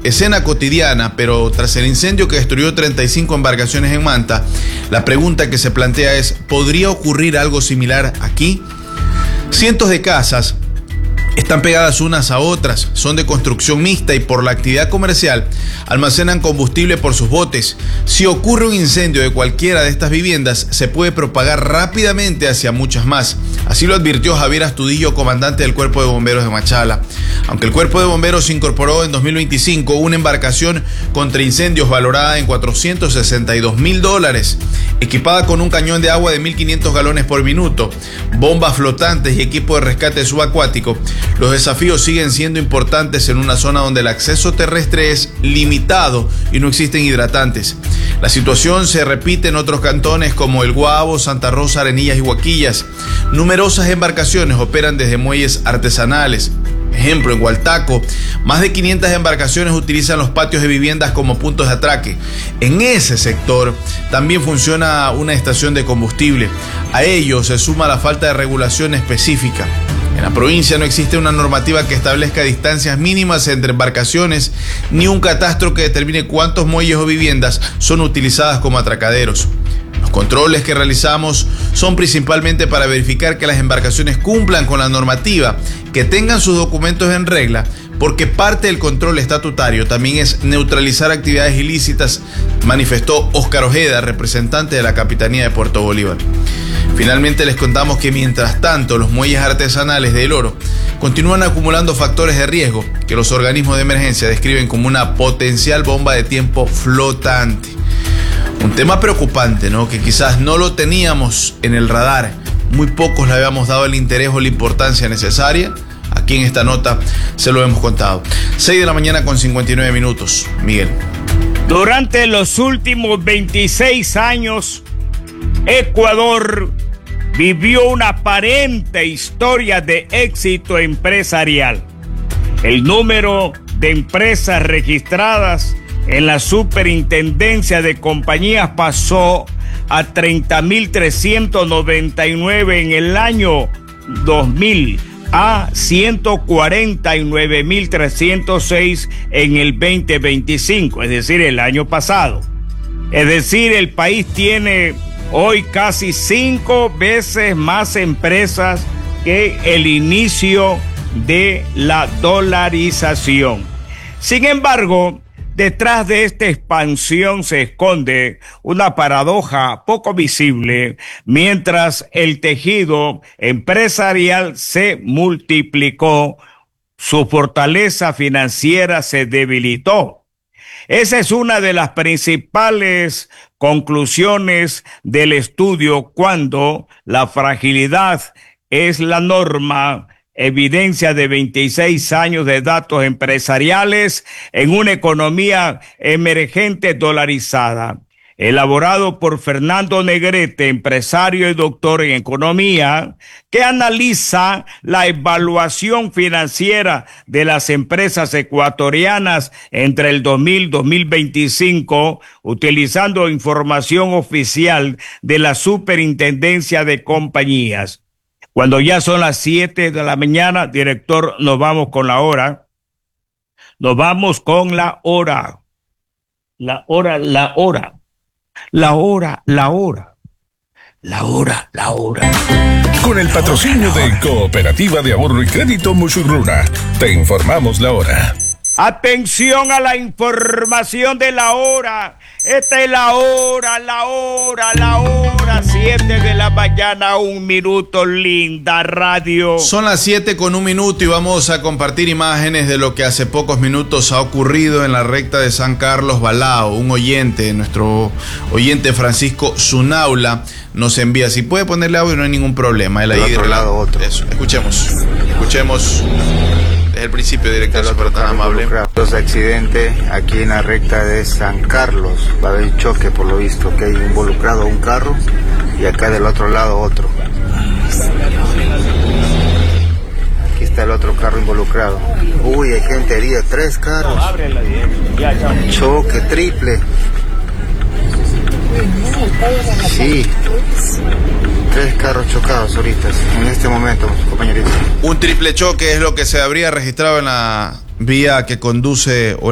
escena cotidiana, pero tras el incendio que destruyó 35 embarcaciones en Manta, la pregunta que se plantea es, ¿podría ocurrir algo similar aquí? Cientos de casas están pegadas unas a otras, son de construcción mixta y por la actividad comercial almacenan combustible por sus botes. Si ocurre un incendio de cualquiera de estas viviendas, se puede propagar rápidamente hacia muchas más. Así lo advirtió Javier Astudillo, comandante del Cuerpo de Bomberos de Machala. Aunque el Cuerpo de Bomberos incorporó en 2025 una embarcación contra incendios valorada en $462,000, equipada con un cañón de agua de 1.500 galones por minuto, bombas flotantes y equipo de rescate subacuático, los desafíos siguen siendo importantes en una zona donde el acceso terrestre es limitado y no existen hidratantes. La situación se repite en otros cantones como El Guabo, Santa Rosa, Arenillas y Huaquillas. Numerosas embarcaciones operan desde muelles artesanales. Ejemplo, en Hualtaco, más de 500 embarcaciones utilizan los patios de viviendas como puntos de atraque. En ese sector también funciona una estación de combustible. A ello se suma la falta de regulación específica. En la provincia no existe una normativa que establezca distancias mínimas entre embarcaciones, ni un catastro que determine cuántos muelles o viviendas son utilizadas como atracaderos. Los controles que realizamos son principalmente para verificar que las embarcaciones cumplan con la normativa, que tengan sus documentos en regla, porque parte del control estatutario también es neutralizar actividades ilícitas, manifestó Óscar Ojeda, representante de la Capitanía de Puerto Bolívar. Finalmente les contamos que mientras tanto los muelles artesanales de El Oro continúan acumulando factores de riesgo que los organismos de emergencia describen como una potencial bomba de tiempo flotante. Un tema preocupante, ¿no? Que quizás no lo teníamos en el radar, muy pocos le habíamos dado el interés o la importancia necesaria. Aquí en esta nota se lo hemos contado. 6 de la mañana con 59 minutos. Miguel. Durante los últimos 26 años, Ecuador vivió una aparente historia de éxito empresarial. El número de empresas registradas en la Superintendencia de Compañías pasó a 30.399 en el año 2000 a 149.306 en el 2025, es decir, el año pasado. Es decir, el país tiene hoy casi 5 veces más empresas que el inicio de la dolarización. Sin embargo, detrás de esta expansión se esconde una paradoja poco visible, mientras el tejido empresarial se multiplicó, su fortaleza financiera se debilitó. Esa es una de las principales conclusiones del estudio cuando la fragilidad es la norma, evidencia de 26 años de datos empresariales en una economía emergente dolarizada. Elaborado por Fernando Negrete, empresario y doctor en economía, que analiza la evaluación financiera de las empresas ecuatorianas entre el 2000 y 2025, utilizando información oficial de la Superintendencia de Compañías. Cuando ya son las 7 de la mañana, director, nos vamos con la hora. Nos vamos con la hora. La hora. Con el patrocinio de Cooperativa de Ahorro y Crédito Musurruna, te informamos la hora. Atención a la información de la hora. Esta es la hora, 7 de la mañana, 1 minuto, linda radio. Son las 7 con 1 minuto y vamos a compartir imágenes de lo que hace pocos minutos ha ocurrido en la recta de San Carlos Balao. Un oyente, nuestro oyente Francisco Zunaula, nos envía. Si puede ponerle audio, no hay ningún problema. Él ahí del otro lado, otro. Eso, escuchemos desde el principio, director, super tan amable. Dos accidentes aquí en la recta de San Carlos. Va a haber choque, por lo visto, que hay involucrado un carro y acá del otro lado otro. Aquí está el otro carro involucrado. Uy, hay gente herida, 3 carros. Choque triple. Sí, 3 carros chocados ahorita, en este momento, compañeritos. Un triple choque es lo que se habría registrado en la vía que conduce